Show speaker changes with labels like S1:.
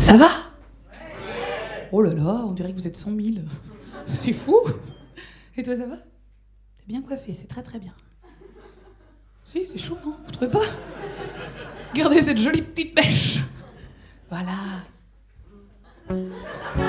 S1: Ça va? Oh là là, on dirait que vous êtes 100 000. C'est fou. Et toi, ça va? T'es bien coiffé, c'est très très bien. Si, c'est chaud, non? Vous trouvez pas? Regardez cette jolie petite mèche. Voilà.